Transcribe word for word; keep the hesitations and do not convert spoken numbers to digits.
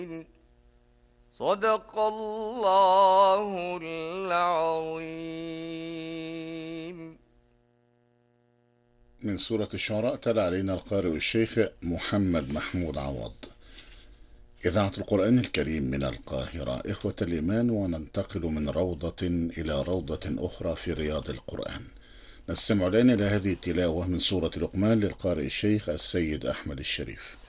صدق الله العظيم. من سورة الشعراء تلا علينا القارئ الشيخ محمد محمود عوض. إذاعة القرآن الكريم من القاهرة، إخوة الإيمان، وننتقل من روضة إلى روضة أخرى في رياض القرآن. نستمع الآن إلى هذه التلاوة من سورة لقمان للقارئ الشيخ السيد أحمد الشريف.